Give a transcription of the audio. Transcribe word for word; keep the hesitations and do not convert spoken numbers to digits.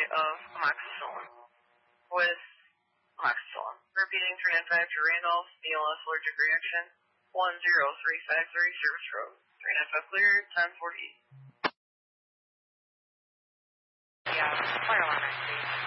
of amoxicillin with amoxicillin. Repeating three nine five to Randolph, B L S allergic reaction, one zero three five three, service road. three nine five clear, ten forty. Yeah, fire alarm, please.